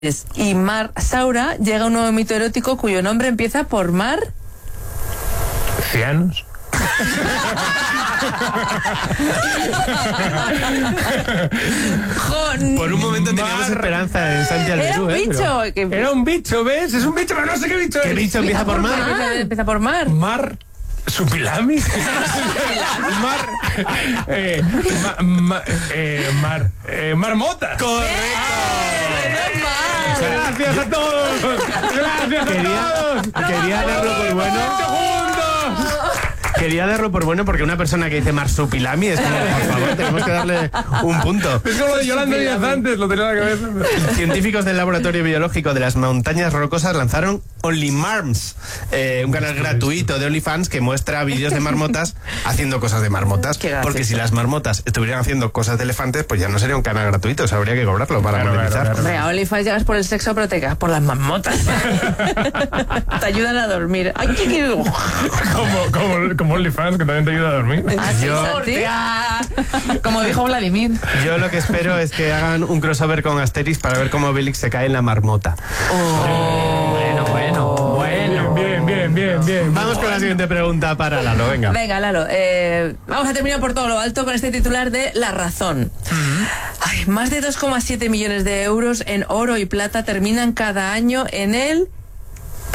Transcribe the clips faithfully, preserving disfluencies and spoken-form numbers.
y Mar Saura, llega un nuevo mito erótico cuyo nombre empieza por Mar... Cianos. Por un momento teníamos Mar... esperanza en Santi Era Alberú, un ¿eh? bicho. Pero... Que... Era un bicho, ¿ves? Es un bicho, pero no sé qué bicho es. ¿Qué bicho empieza por Mar? Mar. Empieza por Mar. Mar... ¿Supilami? Mar... Eh, ma, ma, eh, mar... Eh, marmota. ¡Correcto! Gracias a todos. Gracias a Quería, todos. quería darlo por bueno. Segundos. Quería darlo por bueno porque una persona que dice marsupilami es como, por favor, tenemos que darle un punto. Es como lo de Yolanda Díaz antes, lo tenía en la cabeza. Científicos del Laboratorio Biológico de las Montañas Rocosas lanzaron OnlyMarms, eh, un canal gratuito de OnlyFans que muestra vídeos de marmotas haciendo cosas de marmotas. Porque si las marmotas estuvieran haciendo cosas de elefantes, pues ya no sería un canal gratuito, o sea, habría que cobrarlo para Claro, monetizar. claro, claro. Hombre, a OnlyFans llegas por el sexo, pero te quedas por las marmotas. Te ayudan a dormir. Ay, qué quiero. Como, como, como OnlyFans, que también te ayuda a dormir. Así, Yo- Santi. Como dijo Vladimir. Yo lo que espero es que hagan un crossover con Asterix para ver cómo Obelix se cae en la marmota. Bueno, bueno, bueno. Bien, bien, bien, bien. Vamos con la siguiente pregunta para Lalo, venga. Venga, Lalo, eh, vamos a terminar por todo lo alto con este titular de La Razón. Ay, más de dos coma siete millones de euros en oro y plata terminan cada año en el pi.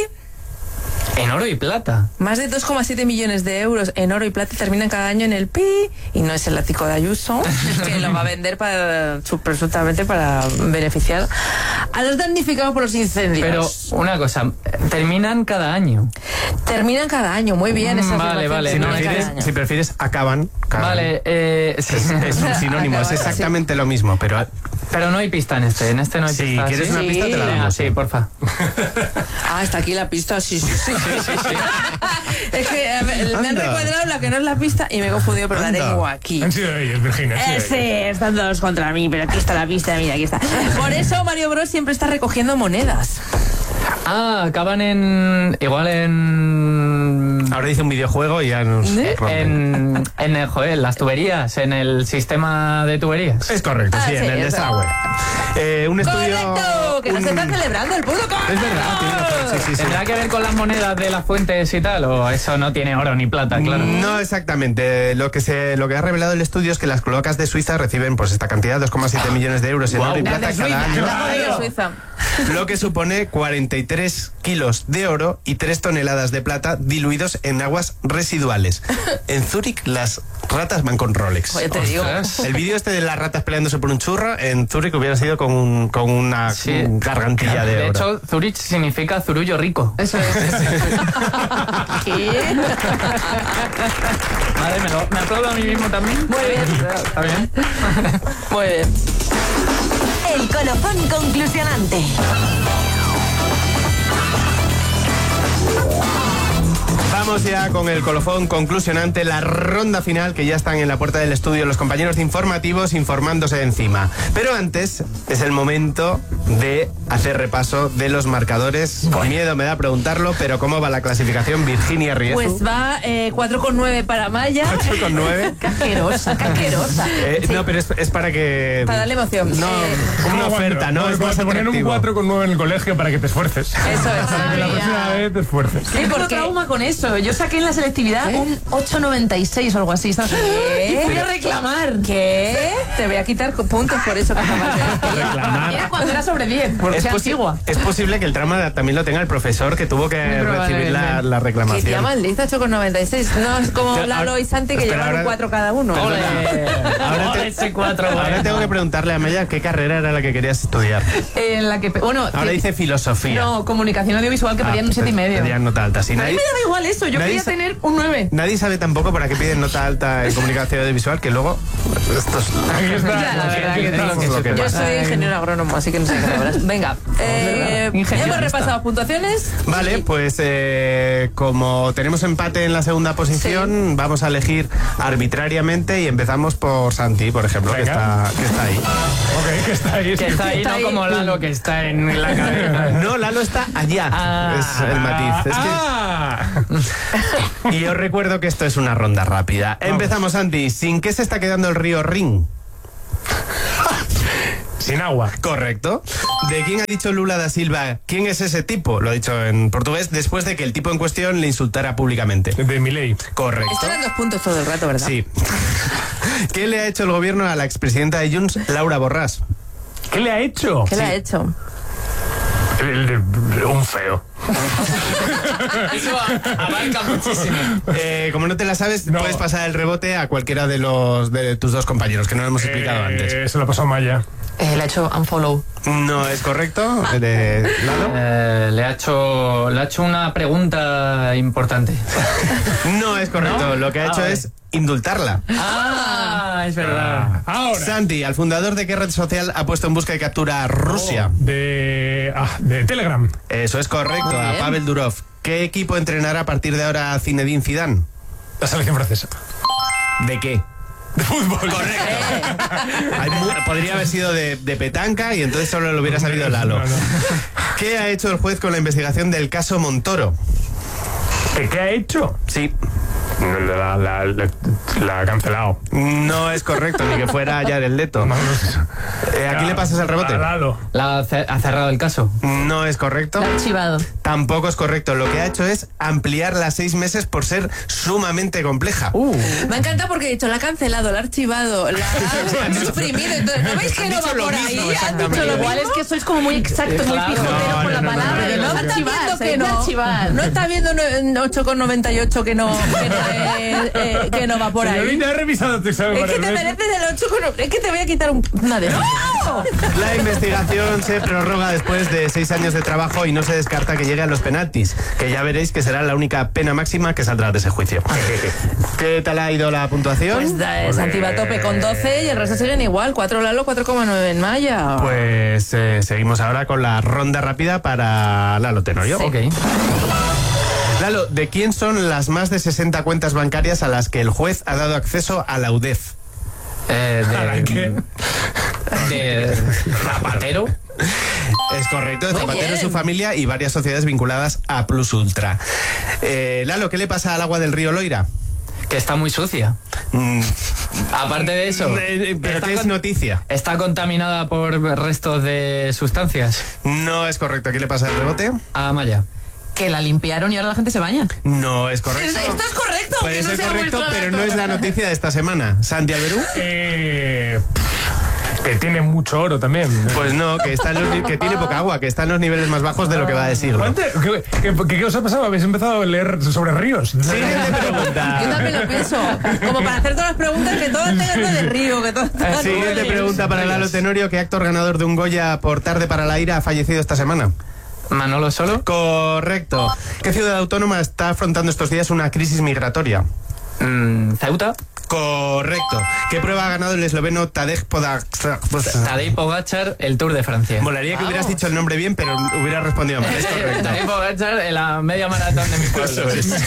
En oro y plata. Más de dos coma siete millones de euros en oro y plata terminan cada año en el pi. Y no es el ático de Ayuso, que lo va a vender para, presuntamente para beneficiar a los damnificados por los incendios. Pero una cosa, terminan cada año. Terminan cada año, muy bien esa Mm, vale, afirmación, vale, Si terminan no, cada prefieres, año. si prefieres, acaban. acaban. Vale, eh, sí. Es, es un sinónimo, es Acaban, exactamente lo mismo, pero Pero no hay pista en este, en este no hay si pista. quieres ¿sí? una pista te la Venga, damos. sí, porfa. Ah, está aquí la pista, sí, sí, sí. Es que a ver, me han Anda. recuadrado la que no es la pista y me he confundido, pero la Anda. tengo aquí. Han sido ellos, Virginia. han sido Eh, ellos. sí, están todos contra mí, pero aquí está la pista, mira, aquí está. Por eso Mario Bros siempre está recogiendo monedas. Ah, acaban en... Igual en... Ahora dice un videojuego y ya nos ¿Eh? rompen. En, en el, joder, las tuberías, en el sistema de tuberías. Es correcto, Ah, sí, sí, en el es desagüe. Eh, un estudio... ¡Correcto! Que no un- se está celebrando el puto correcto. Es verdad, tiene razón, sí, sí, sí. ¿Tendrá que ver con las monedas de las fuentes y tal? ¿O eso no tiene oro ni plata, claro? No exactamente. Lo que se, lo que ha revelado el estudio es que las cloacas de Suiza reciben pues esta cantidad, dos coma siete millones de euros en Guau. oro y Las plata de cada Suiza, año, las de Suiza. lo que supone cuarenta y tres kilos de oro y tres toneladas de plata diluidos en aguas residuales. En Zúrich las ratas van con Rolex. Joder, te digo. Ostras. El vídeo este de las ratas peleándose por un churro en Zúrich hubiera sido con, un, con una Sí. gargantilla de De oro. hecho, Zurich significa zurullo rico. Eso es. ¿Qué? Vale, me, lo, me aplaudo a mí mismo también. Muy bien. Está bien. Muy bien. El colofón conclusionante. Vamos ya con el colofón conclusionante, la ronda final, que ya están en la puerta del estudio los compañeros de informativos informándose encima. Pero antes es el momento de hacer repaso de los marcadores. Con miedo me da preguntarlo, pero ¿cómo va la clasificación, Virginia Riezu? Pues va eh, cuatro coma nueve para Maya. ocho coma nueve. Cajerosa, cajerosa. Eh, Sí. No, pero es, es para que... Para darle emoción. No, Eh, como una Como oferta, cuando- ¿no? Es como más te ponían un atractivo. cuatro con nueve en el colegio para que te esfuerces. Eso es. Para que la próxima vez te esfuerces. Tengo porque- trauma con eso. Yo saqué en la selectividad ¿Eh? un ocho noventa y seis o algo así. ¿sabes? ¿Qué? Y fui a reclamar. ¿Qué? Te voy a quitar puntos por eso que acabas de decir. Reclamar. Era cuando era sobre diez, porque Es, sea posi- antigua. es posible que el trauma también lo tenga el profesor que tuvo que Muy recibir la, probablemente. la Que reclamación. te llaman lista ocho coma noventa y seis. No es como Yo- Lalo y Santi que espera, llevan un ahora- cuatro cada uno. Perdona. Ahora, te- Ese cuatro, ahora bueno. tengo que preguntarle a Maya qué carrera era la que querías estudiar. En la que, bueno, Ahora que- dice filosofía. no, comunicación audiovisual, que Ah, pedían un siete y medio. pedían nota alta. Sí, A mí nadie, me daba igual eso, yo nadie quería sa- tener un nueve. nadie sabe tampoco para qué piden nota alta en comunicación audiovisual, que luego esto es, Aquí está. Ya, la verdad Aquí que está. esto es lo que Yo pasa. soy ingeniero agrónomo, así que no sé qué sabrás. Venga, eh, Ingenierista. hemos repasado puntuaciones. Vale, pues eh, como tenemos empate en la segunda posición, vamos a elegir arbitrariamente y empezamos por Santi, por ejemplo, que Venga. está, que está ahí. Ok, que está ahí. Que está ahí, Está no ahí. como Lalo, que está en la cabeza. No, Lalo está allá. Ah. es el matiz. Es que- Ah, Y os recuerdo que esto es una ronda rápida. Empezamos, Santi. ¿Sin qué se está quedando el río Rin? Sin agua. Correcto. ¿De quién ha dicho Lula da Silva? ¿Quién es ese tipo? Lo ha dicho en portugués después de que el tipo en cuestión le insultara públicamente. De Milei. Correcto. Esto eran dos puntos todo el rato, ¿verdad? Sí. ¿Qué le ha hecho el gobierno a la expresidenta de Junts, Laura Borràs? ¿Qué le ha hecho? ¿Qué le ha hecho? El- el- un feo. Eso abarca muchísimo. Eh, como no te la sabes, No. puedes pasar el rebote a cualquiera de los de tus dos compañeros, que no lo hemos explicado Eh, antes. Se lo pasó Maya. Eh, le ha hecho unfollow. No es correcto. De Lalo. Eh, le, ha hecho, le ha hecho una pregunta importante. No es correcto. ¿No? Lo que ha Ah, hecho vale. es indultarla. Ah, es verdad. Ahora. Santi, al fundador de qué red social ha puesto en busca y captura a Rusia. De, ah, de Telegram. Eso es correcto. Muy A bien. Pavel Durov. ¿Qué equipo entrenará a partir de ahora a Zinedine Zidane? La selección francesa. ¿De qué? De fútbol. Correcto. Hay mu- podría haber sido de, de petanca y entonces solo lo hubiera sabido Lalo. No, no. ¿Qué ha hecho el juez con la investigación del caso Montoro? ¿Qué, qué ha hecho? Sí. La, la, la, la ha cancelado. No es correcto, ni que fuera Jared Leto. No, no. Eh, ¿A quién le pasas el rebote? A Lalo. La ha ce- ha cerrado el caso. No es correcto. La ha archivado. Tampoco es correcto. Lo que ha hecho es ampliarla a seis meses por ser sumamente compleja. Me encanta porque he dicho, la ha cancelado, la ha archivado, la ha suprimido. Entonces, ¿no veis que Han no dicho va lo por mismo, ahí? Han exactamente. dicho lo Igual es que sois como muy exactos, muy Claro. pijoteros No, con la no, no, palabra. no, y no, no no. Está archivar, viendo se que dice no. archivar. No está viendo no- ocho con noventa y ocho que no, que no, es, eh, que no va por ahí. Señorita, he revisado tu examen Es que varias te veces. mereces el ocho con noventa. Es que te voy a quitar un, una de. ¡No! La investigación se prorroga después de seis años de trabajo y no se descarta que llegue a los penaltis, que ya veréis que será la única pena máxima que saldrá de ese juicio. ¿Qué tal ha ido la puntuación? Pues da, Santi va a tope con doce y el resto siguen igual. cuatro Lalo, cuatro coma nueve en Maya. Pues eh, seguimos ahora con la ronda rápida para Lalo Tenorio. Ok. Lalo, ¿de quién son las más de sesenta cuentas bancarias a las que el juez ha dado acceso a la U D E F? Eh, ¿Para de, qué? de Zapatero. Es correcto, de Muy Zapatero, bien. su familia y varias sociedades vinculadas a Plus Ultra. Eh, Lalo, ¿qué le pasa al agua del río Loira? Que está muy sucia. Mm, Aparte de eso, eh, eh, ¿Pero está, qué es con- noticia? está contaminada por restos de sustancias. No es correcto. ¿Qué le pasa al rebote? A Maya. Que la limpiaron y ahora la gente se baña. No es correcto. Esto es correcto. Puede que no ser sea muy correcto, claro. pero no es la noticia de esta semana. ¿Santi Alberú? Eh, que tiene mucho oro también. Pues no, que, está en los ni- que tiene poca agua, que está en los niveles más bajos de lo que va de siglo. ¿Cuánto- ¿Qué, qué, qué- qué os ha pasado? ¿Habéis empezado a leer sobre ríos? Siguiente Yo pregunta. también lo pienso. Como para hacer todas las preguntas, que todas tengan lo de río, que todas tengan Siguiente lo de- pregunta para Lalo Tenorio. ¿Qué actor ganador de un Goya por Tarde para la Ira ha fallecido esta semana? Manolo Solo. Correcto. ¿Qué ciudad autónoma está afrontando estos días una crisis migratoria? Mm, Ceuta. Correcto. ¿Qué prueba ha ganado el esloveno Tadej Pogačar? Tadej Pogačar, el Tour de Francia. Molaría que hubieras dicho el nombre bien, pero hubiera respondido mal. Es correcto. Tadej Pogačar en la media maratón de mi pueblo.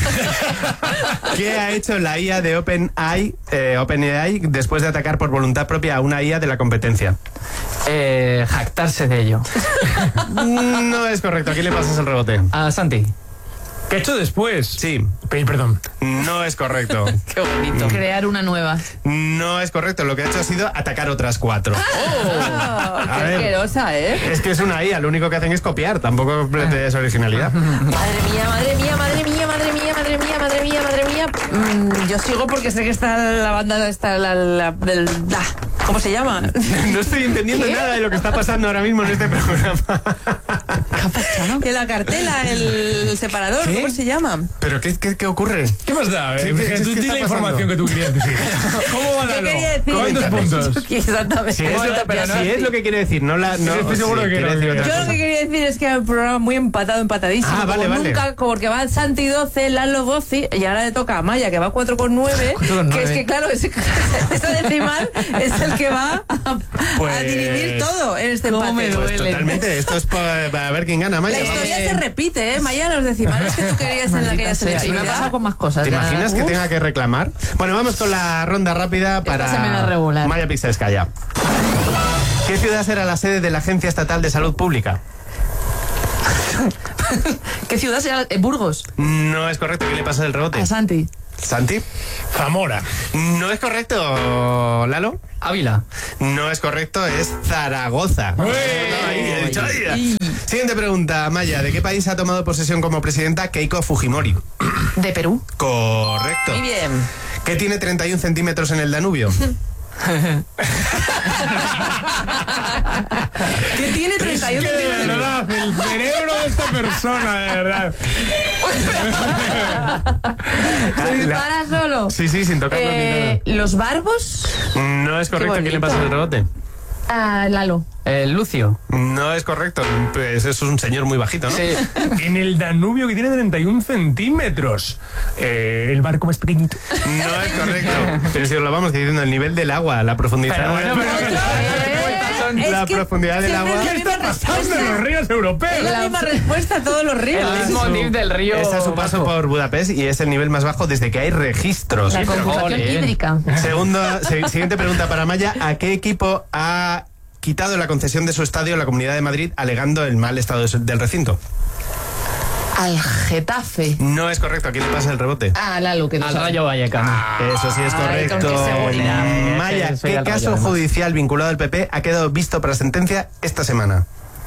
¿Qué ha hecho la I A de OpenAI, eh, OpenAI después de atacar por voluntad propia a una I A de la competencia? Eh, jactarse de ello. Mm, No es correcto. Aquí le pasas el rebote. A Santi. ¿Qué he hecho después? Sí. Pe- Perdón. No es correcto. Qué bonito. Crear una nueva. No es correcto. Lo que ha hecho ha sido atacar otras cuatro. Ah, A qué ver. asquerosa, ¿eh? Es que es una I A, lo único que hacen es copiar, tampoco es originalidad. Madre mía, madre mía, madre mía, madre mía, madre mía, madre mía, madre mía. Mm, yo sigo porque sé que está la banda, está la, la del... ah, ¿cómo se llama? No estoy entendiendo nada de lo que está pasando ahora mismo en este programa. Que la cartela, el separador, ¿Qué? ¿cómo se llama? ¿Pero qué, qué, qué ocurre? ¿Qué más da? ¿Qué- Eh, qué- tú qué di está la pasando? información que tú querías decir. ¿Cómo va Yo Lalo? quería decir... ¿Cuántos puntos? Exactamente. Si es, lo, Pero no, si es sí. lo que quiere decir, no la... No, estoy seguro sí, que quiere no, decir que- otra Yo lo cosa. que quería decir es que era un programa muy empatado, empatadísimo. Ah, vale, como vale. nunca, porque va Santi doce, Lalo doce, y ahora le toca a Maya, que va cuatro con nueve. Que es que, claro, ese, ese decimal es el que va a, Pues- a dirimir todo en este ¿Cómo empate. me Pues duele? totalmente, esto es para, para ver quién gana, Maya. La Vamos. historia se repite, ¿eh? Maya, los decimales que tú querías en aquella Maldita sea, y me ha selectividad. pasado con más cosas. ¿Te ya. imaginas que Uf. tenga que reclamar? Bueno, vamos con la ronda rápida para se me da regular. Maya Pixelskaya. ¿Qué ciudad será la sede de la Agencia Estatal de Salud Pública? ¿Qué ciudad será? Eh, Burgos. No es correcto. ¿Qué le pasa del rebote? A Santi. ¿Santi? Zamora. No es correcto. ¿Lalo? Ávila. No es correcto, es Zaragoza. ¡Uy! Ahí, he dicho, ahí. Siguiente pregunta, Maya. ¿De qué país ha tomado posesión como presidenta Keiko Fujimori? De Perú. Correcto. Muy bien. ¿Qué tiene treinta y un centímetros en el Danubio? ¿Qué tiene treinta y uno Que de centímetros? verdad, el cerebro de esta persona, de verdad. Se dispara solo. Sí, sí, sin tocarlo Eh, ni Los barbos. nada. No es correcto. Qué ¿Quién le bonito. pasa el rebote? A Lalo. Eh, Lucio. No es correcto. Pues eso es un señor muy bajito, ¿no? Sí. En el Danubio, que tiene treinta y un centímetros. Eh, el barco más pequeñito. No es correcto. Pero si os lo vamos diciendo, el nivel del agua, la profundidad. Pero bueno, pero- la Es que profundidad del siempre agua. es la ¿Qué misma está pasando en respuesta. los ríos Es europeos? la misma respuesta a todos los ríos. El mismo tip del río. Es a su paso Vasco. por Budapest y es el nivel más bajo desde que hay registros. La conjugación Ole. hídrica. Segundo, se- siguiente pregunta para Maya. ¿A qué equipo ha quitado la concesión de su estadio la Comunidad de Madrid alegando el mal estado de su- del recinto? Al Getafe. No es correcto. ¿A quién le pasa el rebote? A Lalo, que no Al sabe. Rayo Vallecano. Eso sí es Ay, con correcto. qué seguridad. Maya, Eh, soy ¿qué del Rayo, caso además. judicial vinculado al P P ha quedado visto para sentencia esta semana?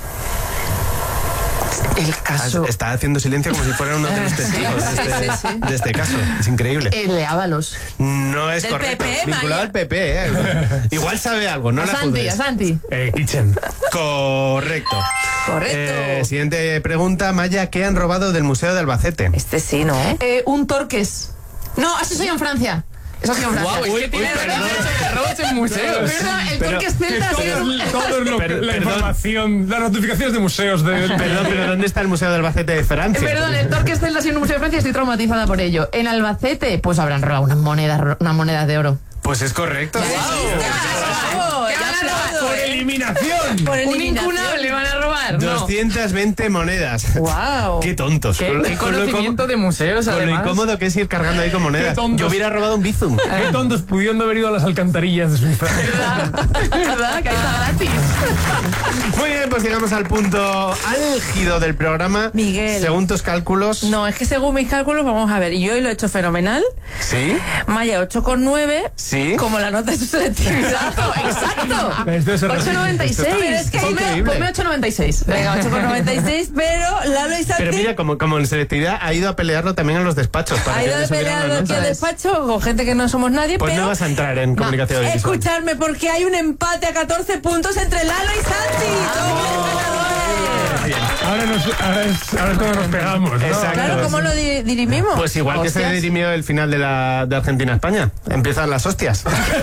El caso. Está haciendo silencio como si fuera uno de los testigos de Sí, este, sí, sí. de este caso. Es increíble. El de Ábalos. No es Del correcto. P P, Vinculado Maya. al P P, ¿eh? Igual sabe algo, no A la Santi, juzgues. a Santi. Eh, Kitchen. Correcto. Correcto. Eh, siguiente pregunta, Maya. ¿Qué han robado del Museo de Albacete? Este sí, ¿no? Eh, un Torques. No, así soy en Francia. Eso soy en Francia. Guau, es que tiene robos en museos. Perdón, el Pero- Torques Celta ha sido. Todo, todo es lo que- Per- la perdón. información, las notificaciones de museos de... Perdón, pero ¿dónde está el Museo de Albacete de Francia? Perdón, el Torques Celta ha sido un museo de Francia y estoy traumatizada por ello. En Albacete, pues habrán robado unas monedas, unas monedas de oro. Pues es correcto. ¡Bravo! ¿Qué Ya van a aplaudo, ¡Por eh. eliminación! Por Un eliminación. incunable van a robar. No. doscientas veinte monedas. Guau. Qué tontos. ¿Qué, Con lo- qué con lo conocimiento incómodo- de museos, Con lo además? incómodo que es ir cargando ahí con monedas. tontos. Yo hubiera robado un Bizum. Qué tontos pudiendo haber ido a las alcantarillas de Suiza. ¿Verdad? Que ahí está gratis. Muy bien, pues llegamos al punto álgido del programa. Miguel. Según tus cálculos. No, es que según mis cálculos, vamos a ver, yo hoy lo he hecho fenomenal. ¿Sí? Maya ocho coma nueve. Sí. Como la nota de su selectividad. Exacto. Esto es ocho noventa y seis. Pero es que Ponme- increíble. ponme ocho noventa y seis. Venga, ocho coma noventa y seis, pero Lalo y Santi Pero mira, como, como en selectividad ha ido a pelearlo también en los despachos. Para ha que ido le de subieran pelear las aquí al notas. despacho con gente que no somos nadie, Pues pero no vas a entrar en comunicación audiovisual. escuchadme porque hay un empate a catorce puntos entre Lalo y Santi. ¡Somos ganadores! Ahora, nos, ahora, es, ahora es cuando nos pegamos, ¿no? Exacto. Claro, ¿cómo lo di- dirimimos? Pues igual que se Hostias. dirimió el final de, la, de Argentina-España. Empiezan las hostias.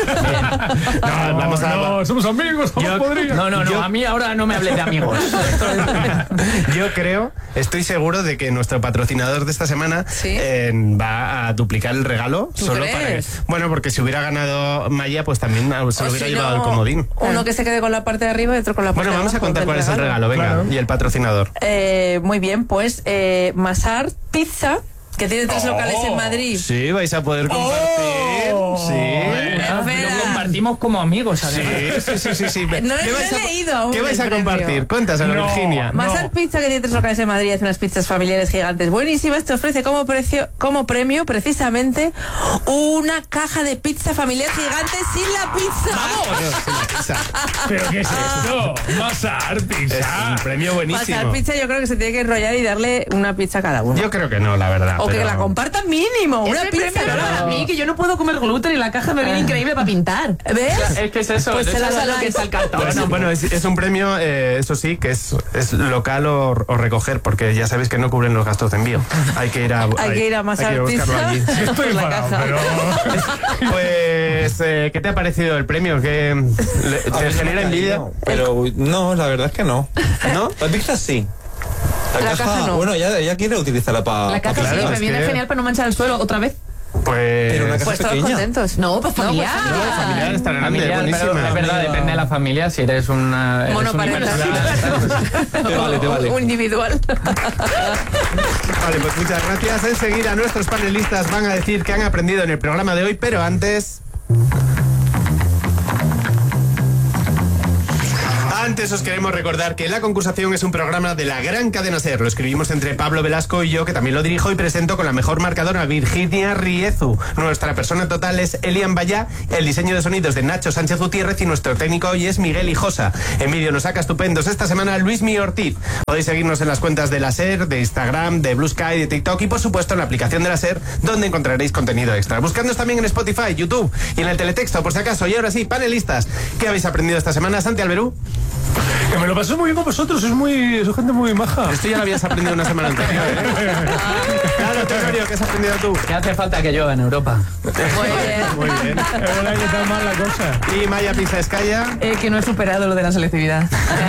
No, vamos a- no, somos amigos, somos Yo- podridos. No, no, no, Yo- a mí ahora no me hables de amigos. Yo creo, estoy seguro de que nuestro patrocinador de esta semana ¿Sí? eh, va a duplicar el regalo. ¿Tú Solo para que, crees? bueno, porque si hubiera ganado Maya, pues también se O lo hubiera si llevado no, el comodín. Uno que se quede con la parte de arriba y otro con la parte Bueno, de vamos a abajo contar del cuál es el regalo, venga, Claro. y el patrocinador. Eh, muy bien, pues eh, Masar Pizza, que tiene tres locales en Madrid. Sí, vais a poder compartir. Oh. Sí. Espera. Lo compartimos como amigos, además. Sí, sí, sí, sí. No, ¿Qué no vais he a- leído aún ¿Qué vais a el premio. compartir? Cuéntaselo, No. Virginia. Masar No. Pizza, que tiene tres locales en Madrid y hace unas pizzas familiares gigantes buenísimas, te ofrece como, precio, como premio precisamente una caja de pizza familiar gigante sin la pizza. Bueno, sí, la pizza. ¿Pero qué es esto? Masar, Es pizza. un premio buenísimo. Masar Pizza yo creo que se tiene que enrollar y darle una pizza a cada uno. Yo creo que no, la verdad. o que pero- la compartan mínimo, una Ese pizza. premio era ¿no? para mí, que yo no puedo comer gluten y la caja me viene increíble para pintar. ¿Ves? Es que es eso, Pues eso se la es a lo dais. que está el cartón. Pues, bueno, es, es un premio, eh, eso sí, que es, es local o, o recoger, porque ya sabéis que no cubren los gastos de envío. Hay que ir a, Hay que ir a Masar buscarlo Pizza. allí. Estoy Por la enfadado, caja. pero... Pues, eh, ¿qué te ha parecido el premio? ¿Qué, le- A ¿Te mí genera me ha envidia? caído, Pero no, la verdad es que no. ¿No? La pizza sí. La, La caja, caja no. bueno, ya, ya quiere utilizarla para. La caja claro, sí, me es viene que- genial para no manchar el suelo otra vez. Pues... Pero una caja Pues todos pequeña. contentos. No, pues familiar. No, familiar está grande, Familiar, pero buenísima. es verdad, depende de la familia. Si eres una. eres Monoparental. universal. Te vale, te vale. O individual. Vale, pues muchas gracias. Enseguida nuestros panelistas van a decir que han aprendido en el programa de hoy, pero antes... Antes os queremos recordar que La Concursación es un programa de la gran cadena SER. Lo escribimos entre Pablo Velasco y yo, que también lo dirijo y presento con la mejor marcadora, Virginia Riezu. Nuestra persona total es Elian Bayá, el diseño de sonidos de Nacho Sánchez Gutiérrez y nuestro técnico hoy es Miguel Hijosa. En vídeo nos saca estupendos esta semana Luismi Ortiz. Podéis seguirnos en las cuentas de la SER, de Instagram, de Blue Sky, de TikTok y por supuesto en la aplicación de la SER, donde encontraréis contenido extra. Buscadnos también en Spotify, YouTube y en el teletexto por si acaso. Y ahora sí, panelistas, ¿qué habéis aprendido esta semana? Santi Alberú. Que me lo paso muy bien con vosotros, sois muy, sois gente muy maja. Esto ya lo habías aprendido una semana anterior, ¿eh? Claro, Tenorio, ¿qué has aprendido tú? ¿Qué hace falta que llueva en Europa? Muy bien. Muy bien. Es verdad que está mal la cosa. Y Maya Pisa-Escaya. Eh, que no he superado lo de la selectividad.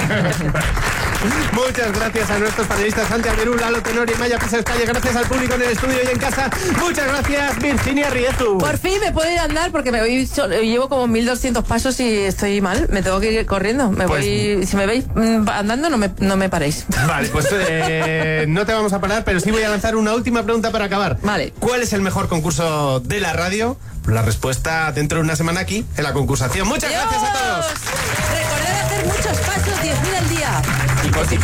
Muchas gracias a nuestros panelistas Santi Alberú, Lalo Tenorio y Maya Pisa-Escaya. Gracias al público en el estudio y en casa. Muchas gracias, Virginia Riezu. Por fin me puedo ir a andar porque me voy so- llevo como mil doscientos pasos y estoy mal. Me tengo que ir corriendo. Me Pues- voy, si me veis mm, andando, no me, no me paréis. Vale, pues eh, no te vamos a parar, pero sí voy a lanzar una última pregunta para acabar. Vale. ¿Cuál es el mejor concurso de la radio? La respuesta dentro de una semana aquí, en La Concursación. Muchas gracias a todos. Recordad hacer muchos pasos, diez mil al día. Y, por- y